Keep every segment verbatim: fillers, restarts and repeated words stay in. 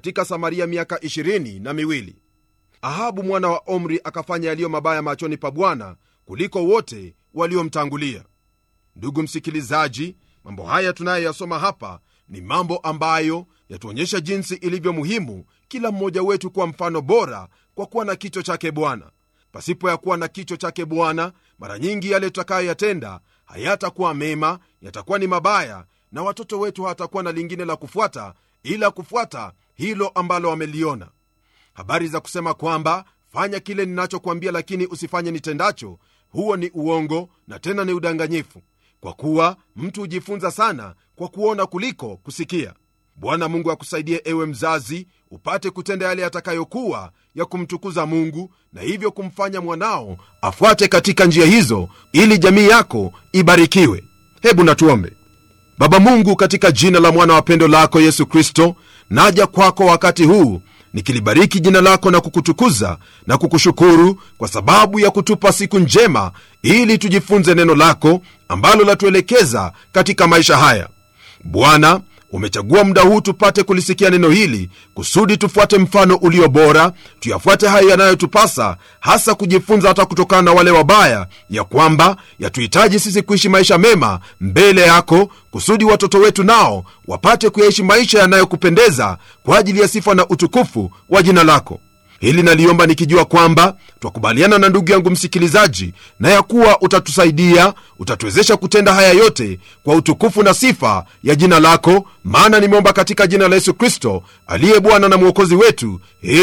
katika Samaria miaka ishirini na miwili. Ahabu mwana wa Omri akafanya yaliyo mabaya machoni pa Bwana kuliko wote waliomtangulia. Ndugu msikilizaji, mambo haya tunayoyasoma hapa ni mambo ambayo yatuonyesha jinsi ilivyo muhimu kila mmoja wetu kuwa mfano bora kwa kuwa na kicho chake Bwana. Pasipo ya kuwa na kicho chake Bwana, mara nyingi yale tutakayoyatenda hayatakuwa mema, yatakuwa ni mabaya, na watoto wetu hatakuwa na lingine la kufuata ila kufuata hilo ambalo wameliona. Habari za kusema kwamba fanya kile ninachokuambia lakini usifanye nitendacho, huo ni uongo na tena ni udanganyifu, kwa kuwa mtu hujifunza sana kwa kuona kuliko kusikia. Bwana Mungu akusaidie ewe mzazi, upate kutenda yale yatakayokuwa ya kumtukuza Mungu, na hivyo kumfanya mwanao afuate katika njia hizo, ili jamii yako ibarikiwe. Hebu natuombe. Baba Mungu, katika jina la mwana wa pendo lako Yesu Kristo, naja kwako wakati huu nikilibariki jina lako na kukutukuza na kukushukuru kwa sababu ya kutupa siku njema ili tujifunze neno lako ambalo latuelekeza katika maisha haya. Bwana, umechagua muda huu tupate kulisikia neno hili kusudi tufuate mfano ulio bora, tuyafuate hayo yanayotupasa, hasa kujifunza hata kutokana na wale wabaya, ya kwamba yatuhitaji sisi kuishi maisha mema mbele yako, kusudi watoto wetu nao wapate kuyaishi maisha yanayokupendeza kwa ajili ya sifa na utukufu wa jina lako. Hili naliomba nikijua kwamba twakubaliana na ndugu yangu msikilizaji, na ya kuwa utatusaidia, utatuwezesha kutenda haya yote kwa utukufu na sifa ya jina lako, maana nimeomba katika jina la Yesu Kristo aliye Bwana na Mwokozi wetu.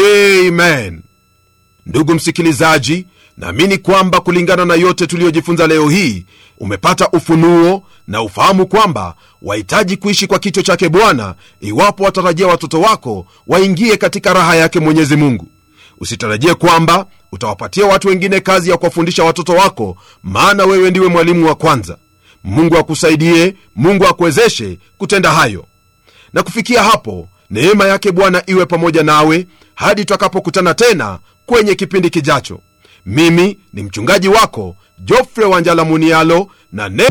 Amen. Ndugu msikilizaji, naamini kwamba kulingana na yote tuliyojifunza leo hii umepata ufunuo na ufahamu kwamba wahitaji kuishi kwa kicho chake Bwana iwapo watarajia watoto wako waingie katika raha yake Mwenyezi Mungu. Usitarajie kwamba utawapatia watu wengine kazi ya kuwafundisha watoto wako, maana wewe ndiwe mwalimu wa kwanza. Mungu akusaidie, Mungu akuwezeshe kutenda hayo. Na kufikia hapo, neema yake Bwana iwe pamoja nawe hadi tutakapokutana tena kwenye kipindi kijacho. Mimi ni mchungaji wako Geoffrey Wanjala Munialo, na ne...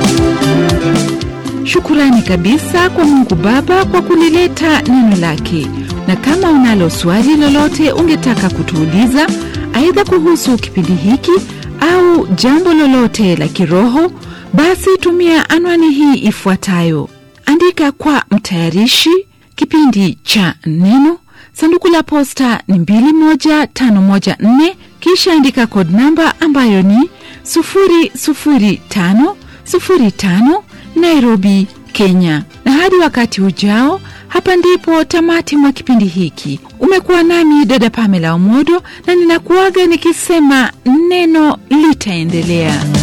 Shukrani kabisa kwa Mungu Baba kwa kulileta neno lake. Na kama unalo swali lolote ungetaka kutuuliza, aidha kuhusu kipindi hiki au jambo lolote la kiroho, basi tumia anwani hii ifuatayo: andika kwa mtayarishi kipindi cha Neno, sanduku la posta ni mbili moja tano moja nne, kisha andika code namba ambayo ni sufuri sufuri tano sufuri tano, Nairobi, Kenya. Na hadi wakati ujao, hapa ndipo tamati mwa kipindi hiki. Umekuwa nami dada Pamela Omodo, na ninakuaga nikisema neno litaendelea.